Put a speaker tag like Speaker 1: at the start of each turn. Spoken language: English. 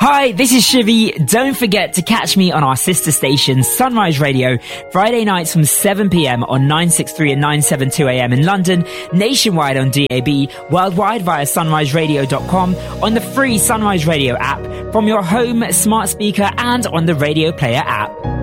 Speaker 1: Hi, this is Shivy. Don't forget to catch me on our sister station, Sunrise Radio, Friday nights from 7pm on 963 and 972am in London, nationwide on DAB, worldwide via sunriseradio.com, on the free Sunrise Radio app, from your home smart speaker and on the Radio Player app.